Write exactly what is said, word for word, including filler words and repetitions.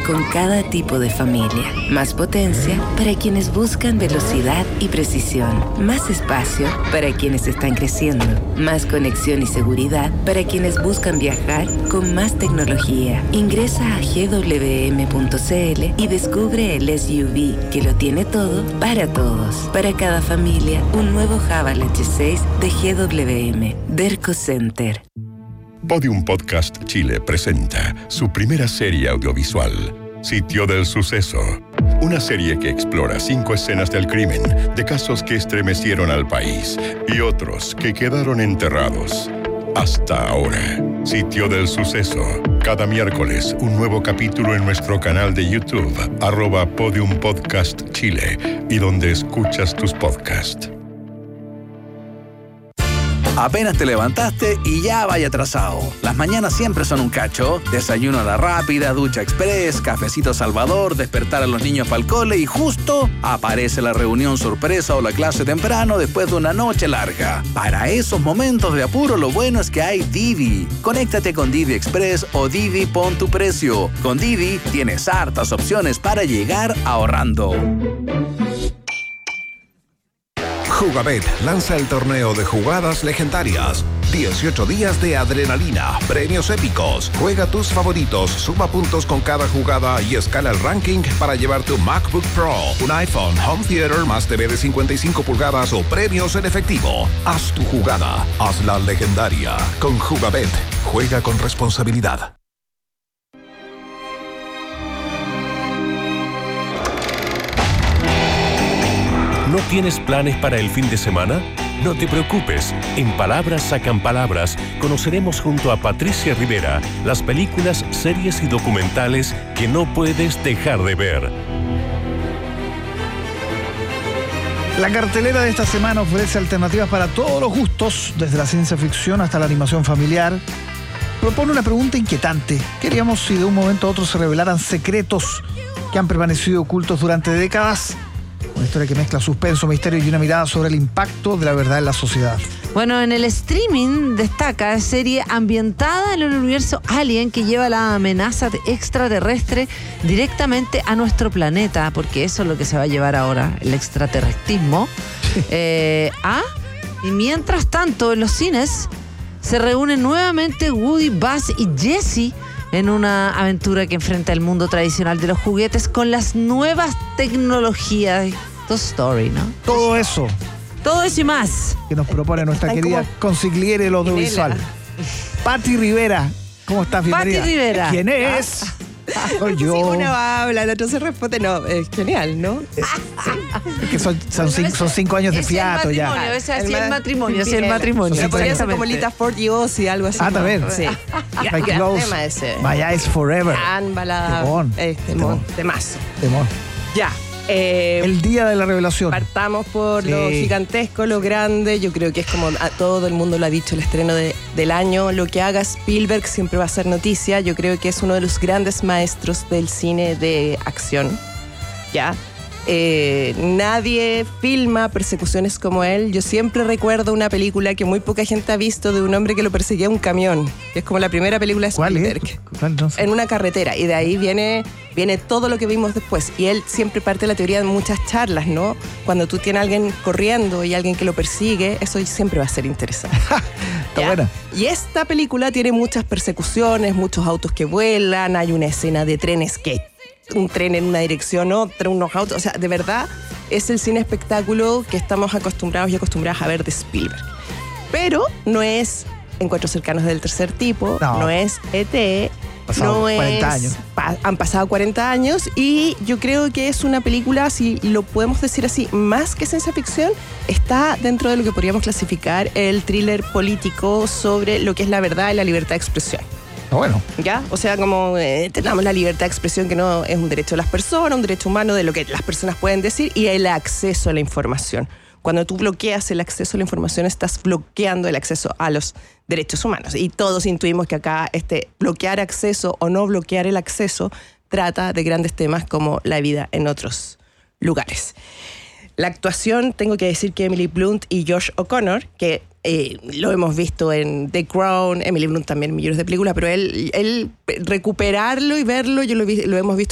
con cada tipo de familia. Más potencia para quienes buscan velocidad y precisión. Más espacio para quienes están creciendo. Más conexión y seguridad para quienes buscan viajar con más tecnología. Ingresa a G W M punto C L y descubre el S U V que lo tiene todo para todos. Para cada familia, un nuevo Haval H seis de G W M. Derco Center. Podium Podcast Chile presenta su primera serie audiovisual, Sitio del Suceso. Una serie que explora cinco escenas del crimen, de casos que estremecieron al país y otros que quedaron enterrados. Hasta ahora, Sitio del Suceso. Cada miércoles, un nuevo capítulo en nuestro canal de YouTube, arroba Podium Podcast Chile, y donde escuchas tus podcasts. Apenas te levantaste y ya vaya atrasado. Las mañanas siempre son un cacho. Desayuno a la rápida, ducha express, cafecito Salvador, despertar a los niños para el cole y justo aparece la reunión sorpresa o la clase temprano después de una noche larga. Para esos momentos de apuro, lo bueno es que hay Didi. Conéctate con Didi Express o Didi Pon tu Precio. Con Didi tienes hartas opciones para llegar ahorrando. Jugabet lanza el torneo de jugadas legendarias. dieciocho días de adrenalina, premios épicos. Juega tus favoritos, suma puntos con cada jugada y escala el ranking para llevar tu MacBook Pro, un iPhone, home theater más T V de cincuenta y cinco pulgadas o premios en efectivo. Haz tu jugada, hazla legendaria. Con Jugabet, juega con responsabilidad. ¿No tienes planes para el fin de semana? No te preocupes. En Palabras Sacan Palabras conoceremos junto a Patricia Rivera las películas, series y documentales que no puedes dejar de ver. La cartelera de esta semana ofrece alternativas para todos los gustos, desde la ciencia ficción hasta la animación familiar. Propone una pregunta inquietante. ¿Qué haríamos si de un momento a otro se revelaran secretos que han permanecido ocultos durante décadas? Una historia que mezcla suspenso, misterio y una mirada sobre el impacto de la verdad en la sociedad. Bueno, en el streaming destaca serie ambientada en el universo Alien que lleva la amenaza extraterrestre directamente a nuestro planeta, porque eso es lo que se va a llevar ahora, el extraterrestismo. eh, ah, y mientras tanto, en los cines se reúnen nuevamente Woody, Buzz y Jessie en una aventura que enfrenta el mundo tradicional de los juguetes con las nuevas tecnologías. Toy Story, ¿no? Todo eso. Todo eso y más. Que nos propone nuestra Están querida consigliere del audiovisual. Patti Rivera. ¿Cómo estás? Bienvenida. Patti Rivera. ¿Quién es? Soy yo. Sí, uno habla, el otro se responde. No, es genial, ¿no? Es, es que son, son, cinco, son cinco años de fiato es el ya. matrimonio, es así el, el matrimonio, es el matrimonio. Son Podría ser exactamente. como Lita Ford y Ozzy, algo así. Ah, también. Sí. My Gran Close, tema ese. My Eyes Forever. Gran balada. Temón. Eh, temón. Temazo. Temón. Ya. Eh, El día de la revelación. Partamos por Sí. lo gigantesco, lo grande. Yo creo que es como a todo el mundo lo ha dicho, el estreno de, del año. Lo que haga Spielberg siempre va a ser noticia. Yo creo que es uno de los grandes maestros del cine de acción. ¿Ya? Eh, nadie filma persecuciones como él. Yo siempre recuerdo una película que muy poca gente ha visto de un hombre que lo perseguía un camión. Que es como la primera película de ¿Cuál Spielberg. es? ¿Cuál entonces? En una carretera, y de ahí viene, viene todo lo que vimos después. Y él siempre parte de la teoría de muchas charlas, ¿no? Cuando tú tienes a alguien corriendo y alguien que lo persigue, eso siempre va a ser interesante. Está buena. Y esta película tiene muchas persecuciones, muchos autos que vuelan, hay una escena de trenes que un tren en una dirección, otra, unos autos, o sea, de verdad es el cine espectáculo que estamos acostumbrados y acostumbradas a ver de Spielberg. Pero no es Encuentros cercanos del tercer tipo, No. no es E T, Pasado no cuarenta es... años. Pa- han pasado cuarenta años y yo creo que es una película, si lo podemos decir así, más que ciencia ficción, está dentro de lo que podríamos clasificar el thriller político sobre lo que es la verdad y la libertad de expresión. Está bueno. ¿Ya? O sea, como eh, tenemos la libertad de expresión, que no es un derecho de las personas, un derecho humano de lo que las personas pueden decir, y el acceso a la información. Cuando tú bloqueas el acceso a la información, estás bloqueando el acceso a los derechos humanos. Y todos intuimos que acá este bloquear acceso o no bloquear el acceso trata de grandes temas como la vida en otros lugares. La actuación, tengo que decir que Emily Blunt y Josh O'Connor, que eh, lo hemos visto en The Crown, Emily Blunt también en millones de películas, pero él, él recuperarlo y verlo, yo lo, vi, lo hemos visto